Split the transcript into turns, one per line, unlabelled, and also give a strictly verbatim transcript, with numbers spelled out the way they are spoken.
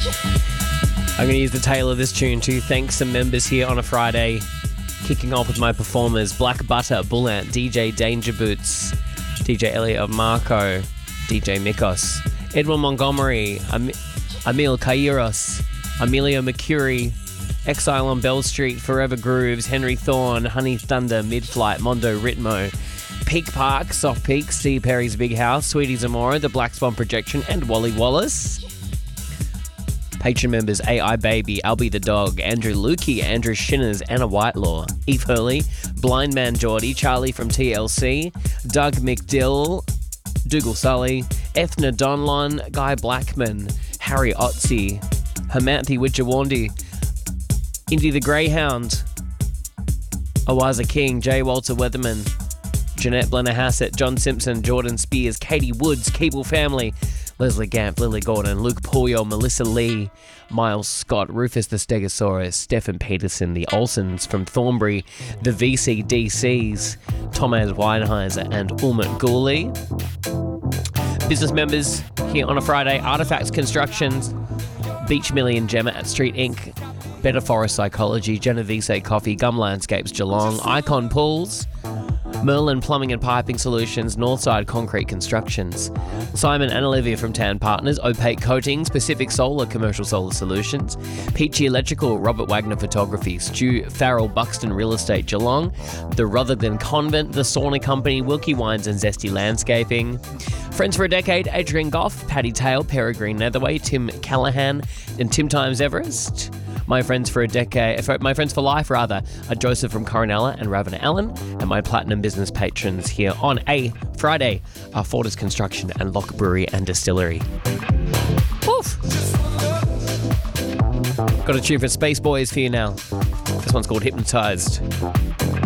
I'm going to use the tail of this tune to thank some members here on a Friday. Kicking off with my performers, Black Butter, Bullant, D J Danger Boots, D J Elliot Marco, D J Mikos, Edwin Montgomery, Am- Emil Kairos, Amelia Mercury, Exile on Bell Street, Forever Grooves, Henry Thorne, Honey Thunder, Midflight, Mondo Ritmo, Peak Park, Soft Peak, Steve Perry's Big House, Sweetie Zamora, The Black Swan Projection, and Wally Wallace. Patron members A I Baby, Albie the Dog, Andrew Lukey, Andrew Shinners, Anna Whitelaw, Eve Hurley, Blind Man Geordie, Charlie from T L C, Doug McDill, Dougal Sully, Ethna Donlon, Guy Blackman, Harry Otzi, Hermanthi Witchawandi, Indy the Greyhound, Awaza King, J. Walter Weatherman, Jeanette Blenner Hassett, John Simpson, Jordan Spears, Katie Woods, Cable Family, Leslie Gamp, Lily Gordon, Luke Puyo, Melissa Lee, Miles Scott, Rufus the Stegosaurus, Stephen Peterson, the Olsons from Thornbury, the V C D Cs, Thomas Weinheiser, and Ulmut Gooley. Business members here on a Friday, Artifacts Constructions, Beach Million Gemma at Street Incorporated, Better Forest Psychology, Genovese Coffee, Gum Landscapes Geelong, Icon Pools, Merlin Plumbing and Piping Solutions, Northside Concrete Constructions, Simon and Olivia from Tan Partners, Opaque Coatings, Pacific Solar Commercial Solar Solutions, Peachy Electrical, Robert Wagner Photography, Stu Farrell Buxton Real Estate Geelong, the Rutherglen Convent, the Sauna Company, Wilkie Wines and Zesty Landscaping, Friends for a Decade, Adrian Goff, Paddy Tail, Peregrine Netherway, Tim Callahan, and Tim Times Everest. My friends for a decade, my friends for life rather, are Joseph from Coronella and Ravana Allen, and my platinum business patrons here on a Friday are Fortis Construction and Lock Brewery and Distillery. Woof! Got a tune for Space Boys for you now. This one's called Hypnotised.